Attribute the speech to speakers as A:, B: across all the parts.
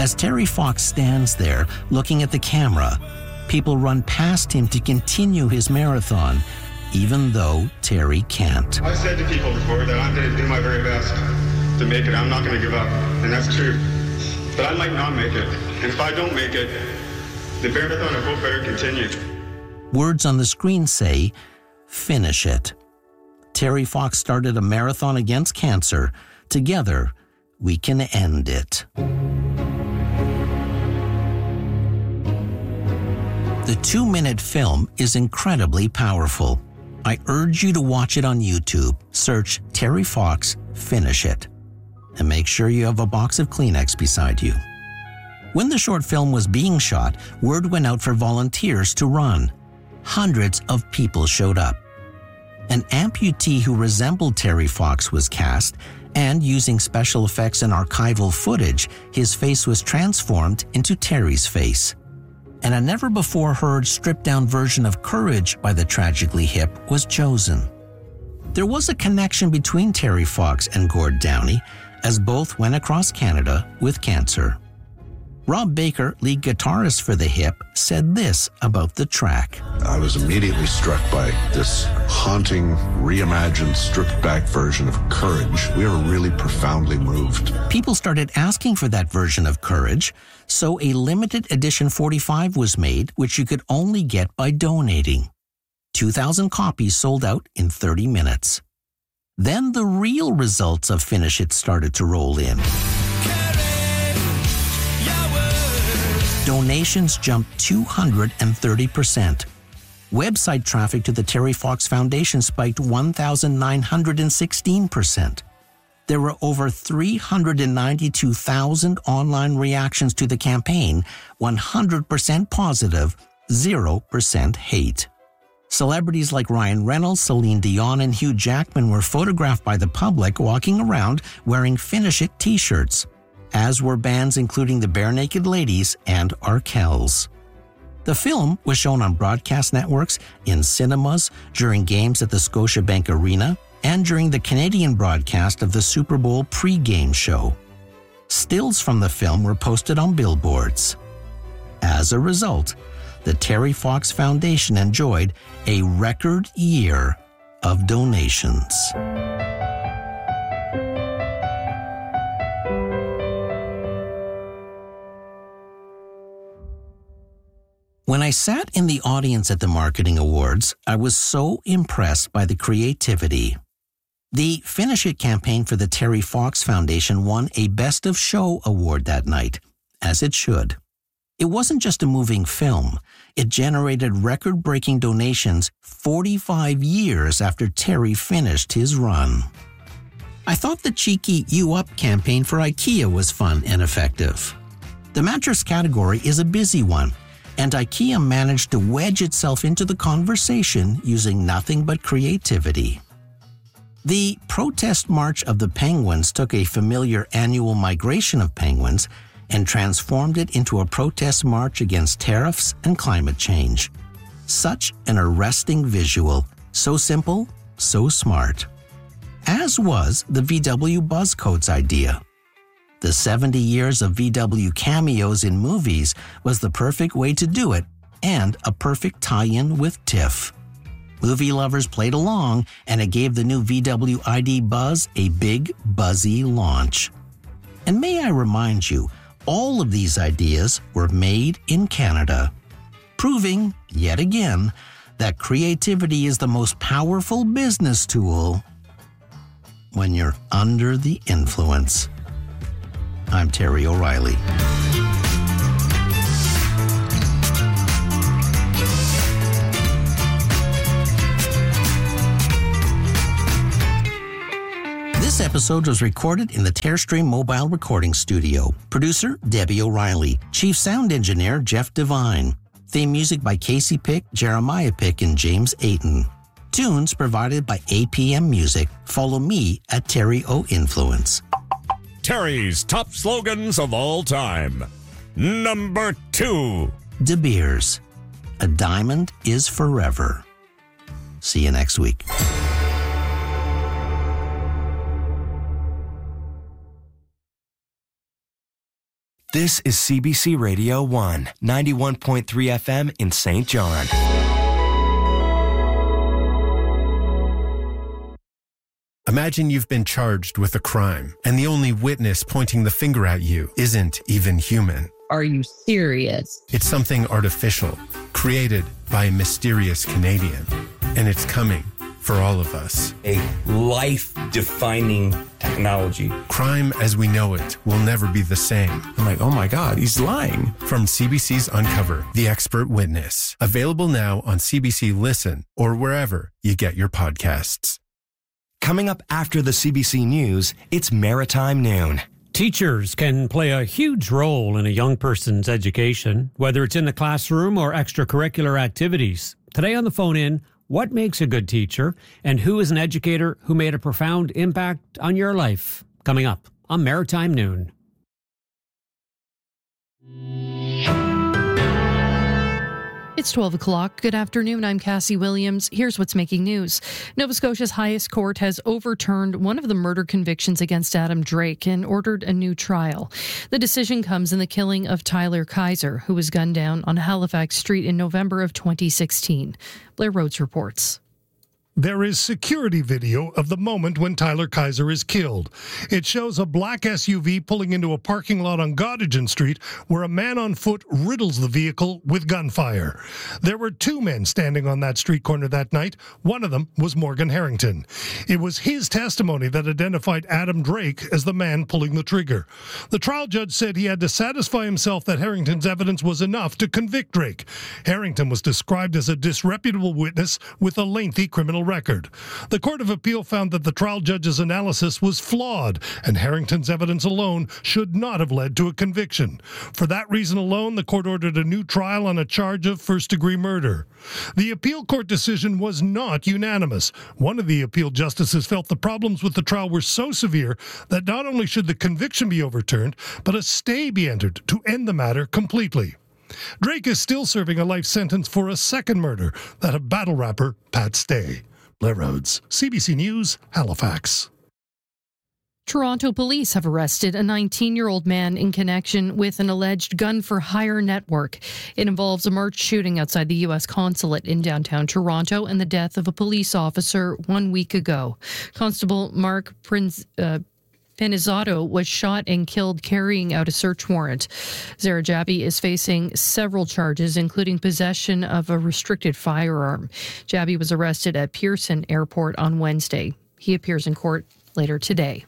A: As Terry Fox stands there looking at the camera, people run past him to continue his marathon, even though Terry can't.
B: I've said to people before that I'm going to do my very best to make it. I'm not going to give up, and that's true. But I might not make it. And if I don't make it, the marathon of hope better continue.
A: Words on the screen say, "Finish it." Terry Fox started a marathon against cancer. Together, we can end it. The 2-minute film is incredibly powerful. I urge you to watch it on YouTube. Search Terry Fox, Finish It. And make sure you have a box of Kleenex beside you. When the short film was being shot, word went out for volunteers to run. Hundreds of people showed up. An amputee who resembled Terry Fox was cast, and using special effects and archival footage, his face was transformed into Terry's face. And a never-before-heard stripped-down version of Courage by the Tragically Hip was chosen. There was a connection between Terry Fox and Gord Downie, as both went across Canada with cancer. Rob Baker, lead guitarist for The Hip, said this about the track.
C: I was immediately struck by this haunting, reimagined, stripped-back version of Courage. We were really profoundly moved.
A: People started asking for that version of Courage, so a limited edition 45 was made, which you could only get by donating. 2,000 copies sold out in 30 minutes. Then the real results of Finish It started to roll in. Donations jumped 230%. Website traffic to the Terry Fox Foundation spiked 1,916%. There were over 392,000 online reactions to the campaign, 100% positive, 0% hate. Celebrities like Ryan Reynolds, Celine Dion, and Hugh Jackman were photographed by the public walking around wearing Finish It t-shirts, as were bands including the Bare Naked Ladies and Arkells. The film was shown on broadcast networks, in cinemas, during games at the Scotiabank Arena, and during the Canadian broadcast of the Super Bowl pre-game show. Stills from the film were posted on billboards. As a result, the Terry Fox Foundation enjoyed a record year of donations. When I sat in the audience at the Marketing Awards, I was so impressed by the creativity. The Finish It campaign for the Terry Fox Foundation won a Best of Show award that night, as it should. It wasn't just a moving film. It generated record-breaking donations 45 years after Terry finished his run. I thought the cheeky You Up campaign for IKEA was fun and effective. The mattress category is a busy one, and IKEA managed to wedge itself into the conversation using nothing but creativity. The protest march of the penguins took a familiar annual migration of penguins and transformed it into a protest march against tariffs and climate change. Such an arresting visual, so simple, so smart. As was the VW Buzzcoats idea. The 70 years of VW cameos in movies was the perfect way to do it, and a perfect tie-in with TIFF. Movie lovers played along, and it gave the new VW ID Buzz a big, buzzy launch. And may I remind you, all of these ideas were made in Canada, proving, yet again, that creativity is the most powerful business tool when you're under the influence. I'm Terry O'Reilly. This episode was recorded in the Tearstream Mobile Recording Studio. Producer, Debbie O'Reilly. Chief Sound Engineer, Jeff Devine. Theme music by Casey Pick, Jeremiah Pick, and James Ayton. Tunes provided by APM Music. Follow me at Terry O Influence.
D: Terry's top slogans of all time. Number 2.
A: De Beers. A diamond is forever. See you next week.
E: This is CBC Radio 1, 91.3 FM in St. John.
F: Imagine you've been charged with a crime, and the only witness pointing the finger at you isn't even human.
G: Are you serious?
F: It's something artificial, created by a mysterious Canadian, and it's coming for all of us.
H: A life-defining technology.
F: Crime as we know it will never be the same.
I: I'm like, oh my God, he's lying.
F: From CBC's Uncover, The Expert Witness. Available now on CBC Listen or wherever you get your podcasts.
E: Coming up after the CBC News, it's Maritime Noon.
J: Teachers can play a huge role in a young person's education, whether it's in the classroom or extracurricular activities. Today on the phone-in, what makes a good teacher, and who is an educator who made a profound impact on your life? Coming up on Maritime Noon.
K: It's 12 o'clock. Good afternoon. I'm Cassie Williams. Here's what's making news. Nova Scotia's highest court has overturned one of the murder convictions against Adam Drake and ordered a new trial. The decision comes in the killing of Tyler Kaiser, who was gunned down on Halifax Street in November of 2016. Blair Rhodes reports.
L: There is security video of the moment when Tyler Kaiser is killed. It shows a black SUV pulling into a parking lot on Gottingen Street where a man on foot riddles the vehicle with gunfire. There were two men standing on that street corner that night. One of them was Morgan Harrington. It was his testimony that identified Adam Drake as the man pulling the trigger. The trial judge said he had to satisfy himself that Harrington's evidence was enough to convict Drake. Harrington was described as a disreputable witness with a lengthy criminal record. The Court of Appeal found that the trial judge's analysis was flawed, and Harrington's evidence alone should not have led to a conviction. For that reason alone, the court ordered a new trial on a charge of first-degree murder. The appeal court decision was not unanimous. One of the appeal justices felt the problems with the trial were so severe that not only should the conviction be overturned, but a stay be entered to end the matter completely. Drake is still serving a life sentence for a second murder, that of battle rapper Pat Stay. Blair Rhodes, CBC News, Halifax.
K: Toronto police have arrested a 19-year-old man in connection with an alleged gun-for-hire network. It involves a March shooting outside the U.S. consulate in downtown Toronto and the death of a police officer 1 week ago. Constable Mark Penizzato was shot and killed carrying out a search warrant. Zara Jabi is facing several charges, including possession of a restricted firearm. Jabi was arrested at Pearson Airport on Wednesday. He appears in court later today.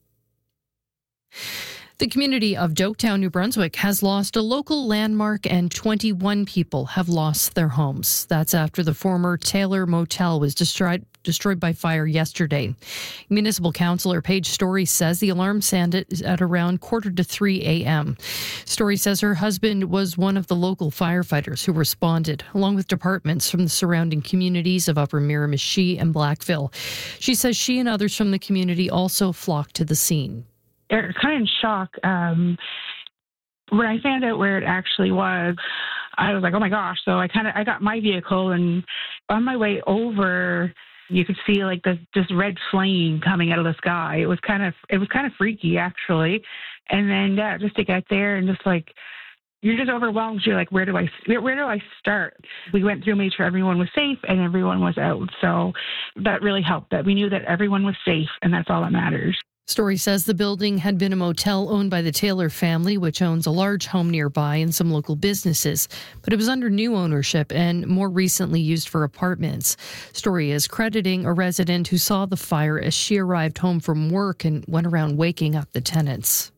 K: The community of Doketown, New Brunswick, has lost a local landmark and 21 people have lost their homes. That's after the former Taylor Motel was destroyed by fire yesterday. Municipal Councillor Paige Story says the alarm sounded at around 2:45 a.m. Story says her husband was one of the local firefighters who responded, along with departments from the surrounding communities of Upper Miramichi and Blackville. She says she and others from the community also flocked to the scene.
M: They're kind of in shock. When I found out where it actually was, I was like, oh my gosh. So I got my vehicle, and on my way over, you could see like this red flame coming out of the sky. It was kind of freaky, actually. And then just to get there and just like, you're just overwhelmed. You're like, where do I start? We went through, made sure everyone was safe and everyone was out. So that really helped, that we knew that everyone was safe, and that's all that matters.
K: Story says the building had been a motel owned by the Taylor family, which owns a large home nearby and some local businesses, but it was under new ownership and more recently used for apartments. Story is crediting a resident who saw the fire as she arrived home from work and went around waking up the tenants.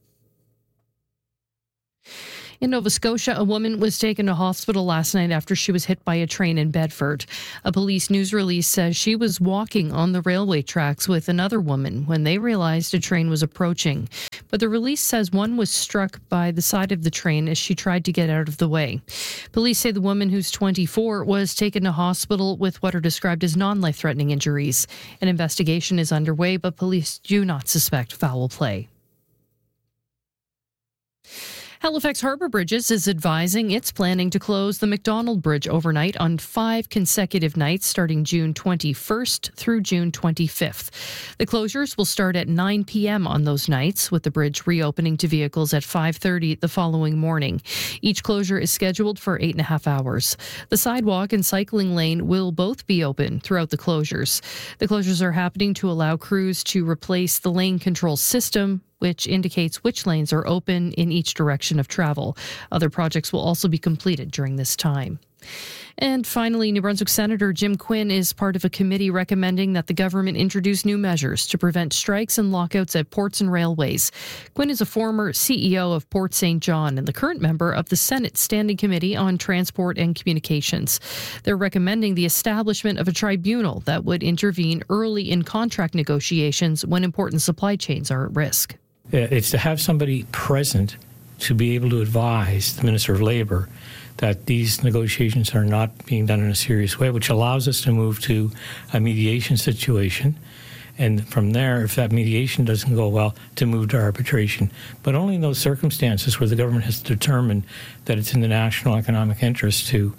K: In Nova Scotia, a woman was taken to hospital last night after she was hit by a train in Bedford. A police news release says she was walking on the railway tracks with another woman when they realized a train was approaching. But the release says one was struck by the side of the train as she tried to get out of the way. Police say the woman, who's 24, was taken to hospital with what are described as non-life-threatening injuries. An investigation is underway, but police do not suspect foul play. Halifax Harbour Bridges is advising it's planning to close the McDonald Bridge overnight on 5 consecutive nights starting June 21st through June 25th. The closures will start at 9 p.m. on those nights, with the bridge reopening to vehicles at 5:30 the following morning. Each closure is scheduled for 8.5 hours. The sidewalk and cycling lane will both be open throughout the closures. The closures are happening to allow crews to replace the lane control system, which indicates which lanes are open in each direction of travel. Other projects will also be completed during this time. And finally, New Brunswick Senator Jim Quinn is part of a committee recommending that the government introduce new measures to prevent strikes and lockouts at ports and railways. Quinn is a former CEO of Port St. John and the current member of the Senate Standing Committee on Transport and Communications. They're recommending the establishment of a tribunal that would intervene early in contract negotiations when important supply chains are at risk.
N: It's to have somebody present to be able to advise the Minister of Labour that these negotiations are not being done in a serious way, which allows us to move to a mediation situation. And from there, if that mediation doesn't go well, to move to arbitration. But only in those circumstances where the government has determined that it's in the national economic interest to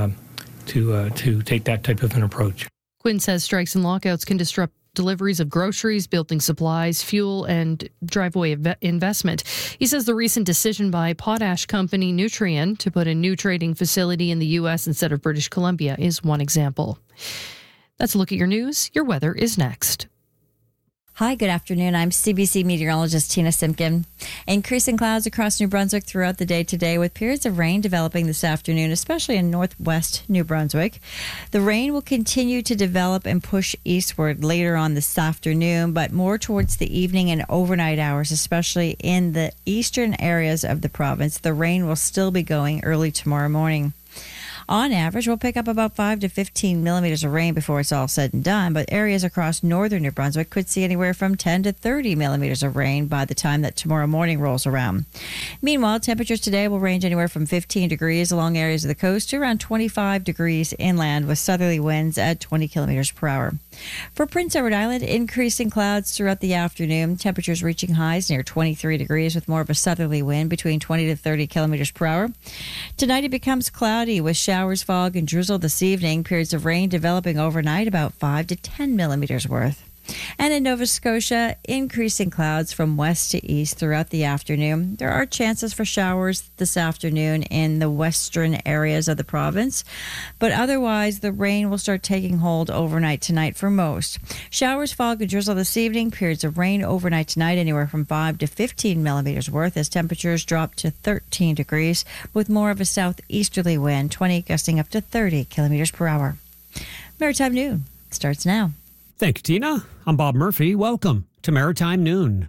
N: take that type of an approach.
K: Quinn says strikes and lockouts can disrupt deliveries of groceries, building supplies, fuel, and driveway investment. He says the recent decision by potash company Nutrien to put a new trading facility in the U.S. instead of British Columbia is one example. That's a look at your news. Your weather is next.
O: Hi, good afternoon. I'm CBC meteorologist Tina Simpkin. Increasing clouds across New Brunswick throughout the day today, with periods of rain developing this afternoon, especially in northwest New Brunswick. The rain will continue to develop and push eastward later on this afternoon, but more towards the evening and overnight hours, especially in the eastern areas of the province. The rain will still be going early tomorrow morning. On average, we'll pick up about 5 to 15 millimeters of rain before it's all said and done, but areas across northern New Brunswick could see anywhere from 10 to 30 millimeters of rain by the time that tomorrow morning rolls around. Meanwhile, temperatures today will range anywhere from 15 degrees along areas of the coast to around 25 degrees inland, with southerly winds at 20 kilometers per hour. For Prince Edward Island, increasing clouds throughout the afternoon, temperatures reaching highs near 23 degrees with more of a southerly wind between 20 to 30 kilometers per hour. Tonight it becomes cloudy with showers, fog, and drizzle this evening. Periods of rain developing overnight, about 5 to 10 millimeters worth. And in Nova Scotia, increasing clouds from west to east throughout the afternoon. There are chances for showers this afternoon in the western areas of the province, but otherwise the rain will start taking hold overnight tonight for most. Showers, fog, and drizzle this evening. Periods of rain overnight tonight, anywhere from 5 to 15 millimeters worth, as temperatures drop to 13 degrees with more of a southeasterly wind, 20 gusting up to 30 kilometers per hour. Maritime Noon starts now.
J: Thank you, Tina. I'm Bob Murphy. Welcome to Maritime Noon.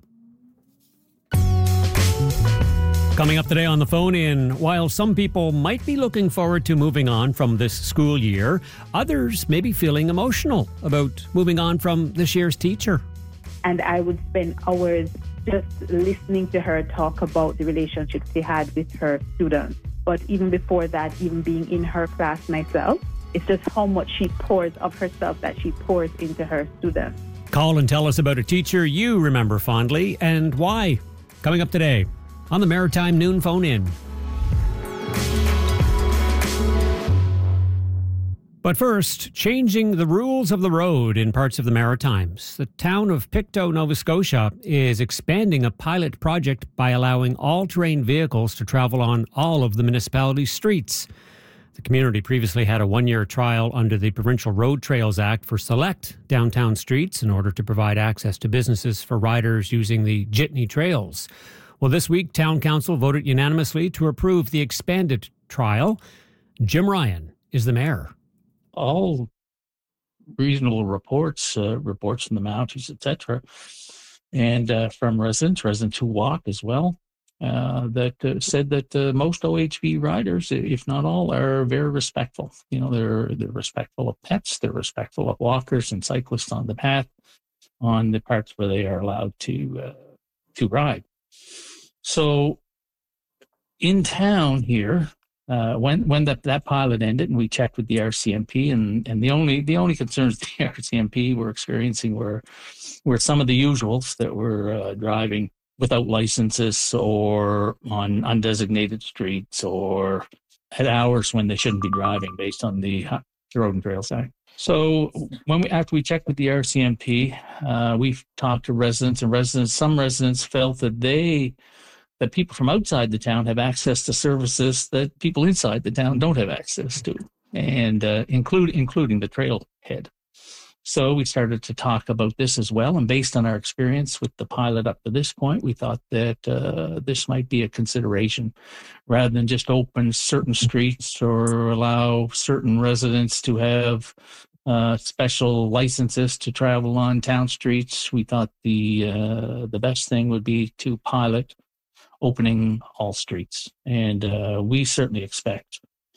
J: Coming up today on the phone in, while some people might be looking forward to moving on from this school year, others may be feeling emotional about moving on from this year's teacher.
P: And I would spend hours just listening to her talk about the relationships she had with her students. But even before that, even being in her class myself, it's just how much she pours of herself that she pours into her students.
J: Call and tell us about a teacher you remember fondly and why. Coming up today on the Maritime Noon Phone-In. But first, changing the rules of the road in parts of the Maritimes. The town of Pictou, Nova Scotia, is expanding a pilot project by allowing all-terrain vehicles to travel on all of the municipality's streets. The community previously had a one-year trial under the Provincial Road Trails Act for select downtown streets in order to provide access to businesses for riders using the jitney trails. Well, this week, Town Council voted unanimously to approve the expanded trial. Jim Ryan is the mayor.
Q: All reasonable reports from the Mounties, etc., and from residents who walk as well, that said that most OHV riders, if not all, are very respectful. You know, they're respectful of pets, they're respectful of walkers and cyclists on the path, on the parts where they are allowed to ride. So, in town here, when that pilot ended, and we checked with the RCMP, and the only concerns the RCMP were experiencing were some of the usuals that were driving without licenses or on undesignated streets or at hours when they shouldn't be driving based on the Road and Trails Act. So after we checked with the RCMP, we've talked to residents, and some residents felt that people from outside the town have access to services that people inside the town don't have access to, and including the trailhead. So we started to talk about this as well, and based on our experience with the pilot up to this point, we thought that this might be a consideration, rather than just open certain streets or allow certain residents to have special licenses to travel on town streets. We thought the best thing would be to pilot opening all streets, and we certainly expect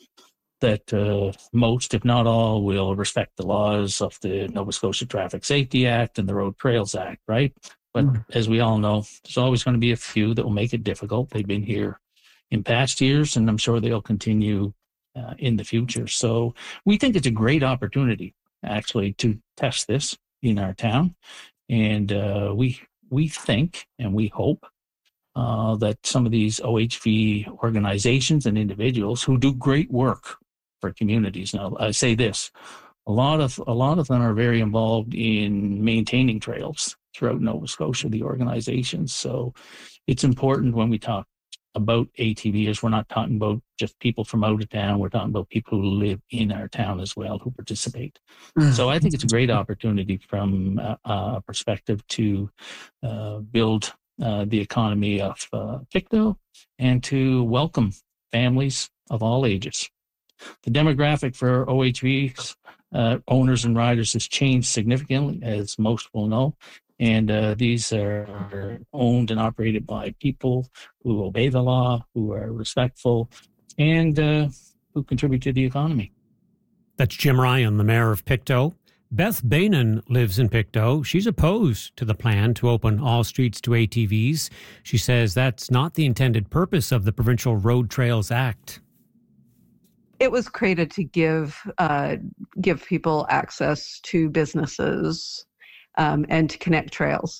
Q: that most, if not all, will respect the laws of the Nova Scotia Traffic Safety Act and the Road Trails Act, right? But as we all know, there's always going to be a few that will make it difficult. They've been here in past years, and I'm sure they'll continue in the future. So we think it's a great opportunity, actually, to test this in our town. And we think and we hope that some of these OHV organizations and individuals who do great work for communities. Now, I say this: a lot of them are very involved in maintaining trails throughout Nova Scotia, the organizations. So it's important when we talk about ATVers, we're not talking about just people from out of town. We're talking about people who live in our town as well, who participate. So I think it's a great opportunity from a perspective to build the economy of Pictou and to welcome families of all ages. The demographic for OHVs, owners and riders, has changed significantly, as most will know. And these are owned and operated by people who obey the law, who are respectful, and who contribute to the economy.
J: That's Jim Ryan, the mayor of Pictou. Beth Bainan lives in Pictou. She's opposed to the plan to open all streets to ATVs. She says that's not the intended purpose of the Provincial Road Trails Act.
R: It was created to give people access to businesses and to connect trails.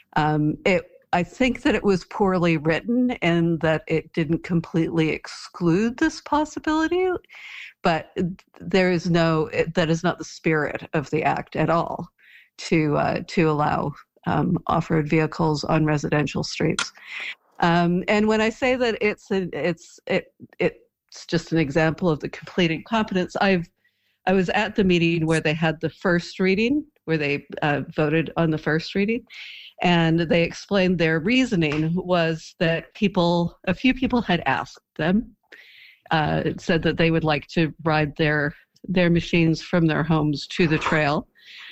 R: I think that it was poorly written and that it didn't completely exclude this possibility, but that is not the spirit of the act at all, to allow off-road vehicles on residential streets. And when I say that it's just an example of the complete incompetence, I was at the meeting where they had the first reading, where they voted on the first reading, and they explained their reasoning was that a few people had asked them, said that they would like to ride their machines from their homes to the trail,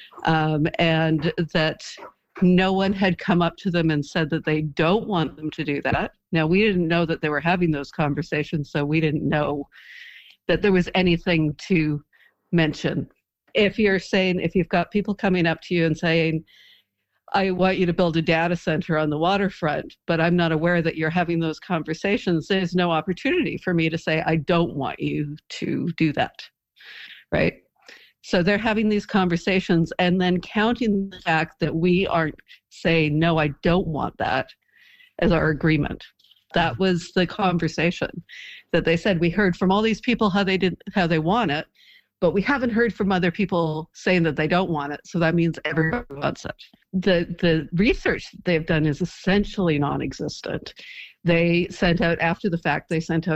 R: and that no one had come up to them and said that they don't want them to do that. Now, we didn't know that they were having those conversations, so we didn't know that there was anything to mention. If you've got people coming up to you and saying, I want you to build a data center on the waterfront, but I'm not aware that you're having those conversations, there's no opportunity for me to say, I don't want you to do that, right? So they're having these conversations and then counting the fact that we aren't saying, no, I don't want that as our agreement. That was the conversation that they said. We heard from all these people how they want it, but we haven't heard from other people saying that they don't want it. So that means everybody wants it. The research they've done is essentially non-existent. They sent out, after the fact,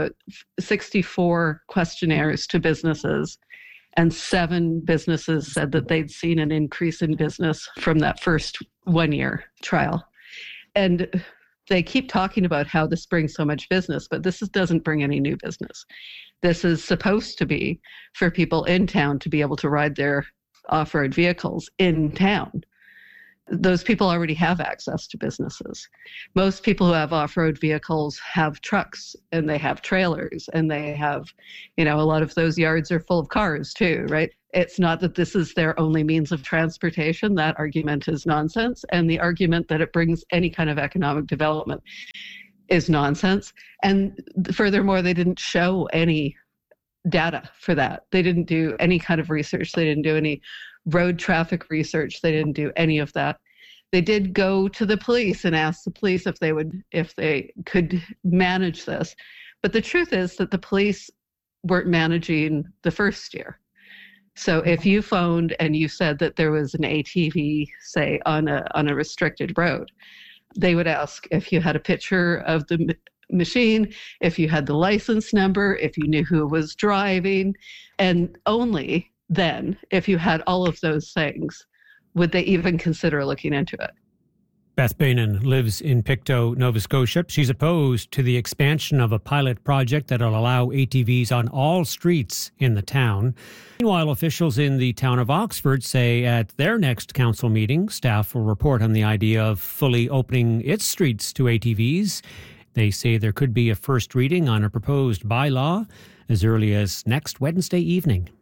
R: 64 questionnaires to businesses, and 7 businesses said that they'd seen an increase in business from that first 1-year trial. And they keep talking about how this brings so much business, but this doesn't bring any new business. This is supposed to be for people in town to be able to ride their off-road vehicles in town. Those people already have access to businesses. Most people who have off-road vehicles have trucks and they have trailers and they have, a lot of those yards are full of cars too, right? It's not that this is their only means of transportation. That argument is nonsense. And the argument that it brings any kind of economic development is nonsense. And furthermore, they didn't show any data for that. They didn't do any kind of research. They didn't do any road traffic research. They didn't do any of that. They did go to the police and ask the police if they could manage this. But the truth is that the police weren't managing the first year. So if you phoned and you said that there was an ATV, say, on a restricted road, they would ask if you had a picture of the machine, if you had the license number, if you knew who was driving, and only then, if you had all of those things, would they even consider looking into it.
J: Beth Bainan lives in Pictou, Nova Scotia. She's opposed to the expansion of a pilot project that will allow ATVs on all streets in the town. Meanwhile, officials in the town of Oxford say at their next council meeting, staff will report on the idea of fully opening its streets to ATVs. They say there could be a first reading on a proposed bylaw as early as next Wednesday evening.